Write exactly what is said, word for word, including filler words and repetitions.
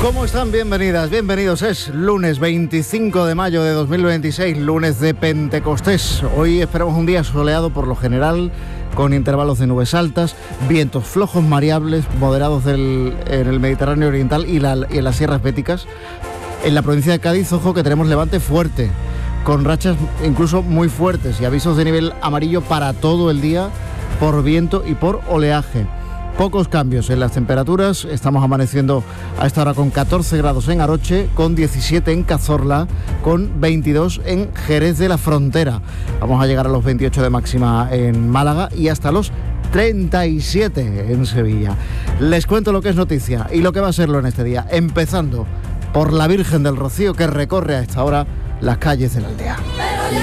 ¿Cómo están? Bienvenidas, bienvenidos. Es lunes veinticinco de mayo de dos mil veintiséis, lunes de Pentecostés. Hoy esperamos un día soleado por lo general, con intervalos de nubes altas, vientos flojos variables, moderados del, en el Mediterráneo oriental y, la, y en las sierras béticas. En la provincia de Cádiz, ojo que tenemos levante fuerte, con rachas incluso muy fuertes y avisos de nivel amarillo para todo el día por viento y por oleaje. Pocos cambios en las temperaturas, estamos amaneciendo a esta hora con catorce grados en Aroche, con diecisiete en Cazorla, con veintidós en Jerez de la Frontera. Vamos a llegar a los veintiocho de máxima en Málaga y hasta los treinta y siete en Sevilla. Les cuento lo que es noticia y lo que va a serlo en este día, empezando por la Virgen del Rocío, que recorre a esta hora las calles de la aldea.